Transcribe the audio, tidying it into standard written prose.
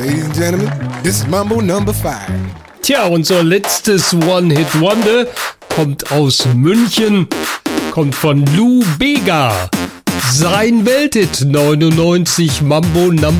Ladies and gentlemen, this is Mambo number 5. Tja, unser letztes One-Hit-Wonder kommt aus München, kommt von Lou Bega. Sein Welthit 99 Mambo Number